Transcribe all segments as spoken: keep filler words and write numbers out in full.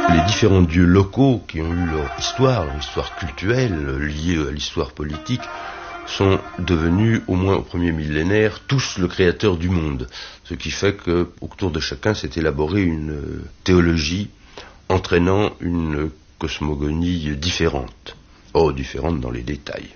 Les différents dieux locaux qui ont eu leur histoire, leur histoire cultuelle liée à l'histoire politique, sont devenus, au moins au premier millénaire, tous le créateur du monde. Ce qui fait qu'autour de chacun s'est élaborée une théologie entraînant une cosmogonie différente. Oh, différente dans les détails.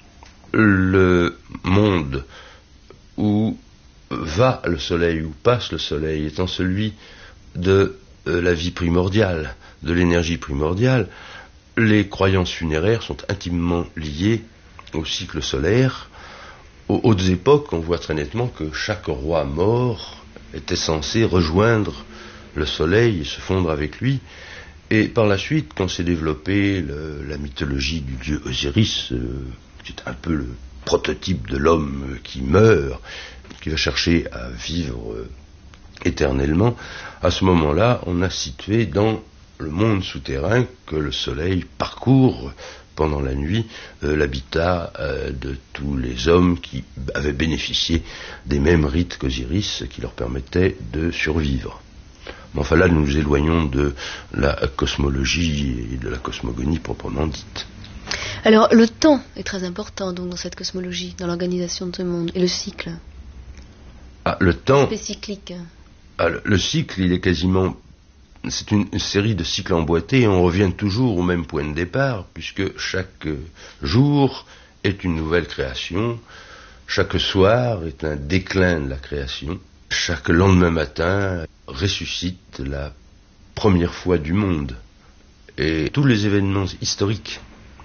Le monde où va le soleil, où passe le soleil, étant celui de la vie primordiale, de l'énergie primordiale, les croyances funéraires sont intimement liées au cycle solaire. Aux hautes époques, on voit très nettement que chaque roi mort était censé rejoindre le soleil et se fondre avec lui. Et par la suite, quand s'est développée le, la mythologie du dieu Osiris, euh, qui est un peu le prototype de l'homme qui meurt, qui va chercher à vivre euh, éternellement, à ce moment-là, on a situé dans le monde souterrain que le soleil parcourt pendant la nuit euh, l'habitat euh, de tous les hommes qui avaient bénéficié des mêmes rites qu'Osiris qui leur permettaient de survivre. Mais enfin là, nous nous éloignons de la cosmologie et de la cosmogonie proprement dite. Alors, le temps est très important donc dans cette cosmologie, dans l'organisation de ce monde, et le cycle. Ah, le temps... C'est cyclique. Ah, le, le cycle, il est quasiment... C'est une, une série de cycles emboîtés et on revient toujours au même point de départ, puisque chaque jour est une nouvelle création, chaque soir est un déclin de la création, chaque lendemain matin ressuscite la première fois du monde. Et tous les événements historiques,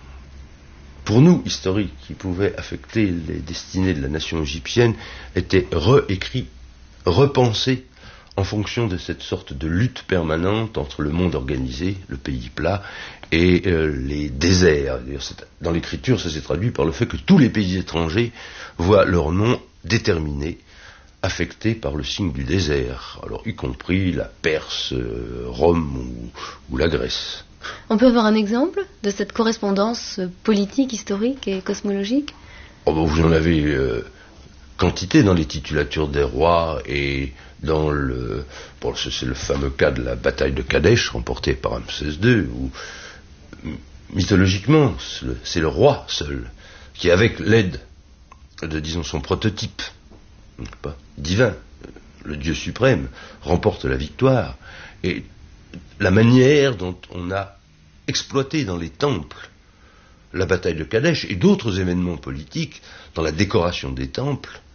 pour nous historiques, qui pouvaient affecter les destinées de la nation égyptienne, étaient réécrits, repensés, en fonction de cette sorte de lutte permanente entre le monde organisé, le pays plat, et euh, les déserts. Dans l'écriture, ça s'est traduit par le fait que tous les pays étrangers voient leur nom déterminé, affecté par le signe du désert, alors y compris la Perse, euh, Rome ou, ou la Grèce. On peut avoir un exemple de cette correspondance politique, historique et cosmologique ? Oh, ben, vous en avez euh, quantité dans les titulatures des rois et dans le... Bon, c'est le fameux cas de la bataille de Kadesh, remportée par Ramsès deux, où, mythologiquement, c'est le, c'est le roi seul, qui, avec l'aide de, disons, son prototype, pas divin, le Dieu suprême, remporte la victoire. Et la manière dont on a exploité dans les temples la bataille de Kadesh et d'autres événements politiques, dans la décoration des temples,